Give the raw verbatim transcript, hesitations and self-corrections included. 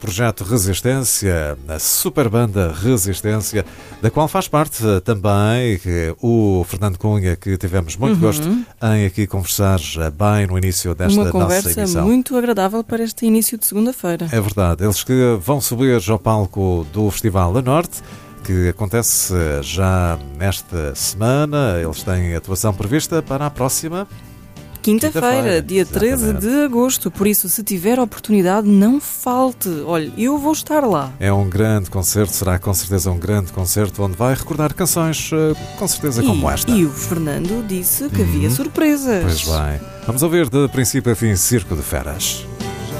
Projeto Resistência, a super banda Resistência, da qual faz parte também o Fernando Cunha, que tivemos muito uhum. gosto em aqui conversar bem no início desta Uma nossa conversa emissão. muito agradável para este início de segunda-feira. É verdade, eles que vão subir ao palco do Festival A Norte, que acontece já nesta semana. Eles têm atuação prevista para a próxima Quinta-feira, Quinta-feira, dia treze exatamente. de agosto. Por isso, se tiver oportunidade, não falte. Olha, eu vou estar lá. É um grande concerto, será com certeza um grande concerto onde vai recordar canções, com certeza, como e, esta. E o Fernando disse que Uhum. havia surpresas. Pois bem. Vamos ouvir de princípio a fim Circo de Feras.